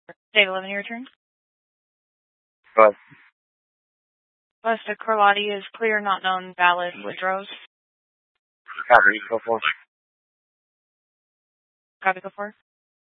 Date 11 your turn. Bus. Bus to Carlotti is clear, not known, valid. Withdrawals. Copy, go for. Copy, go for.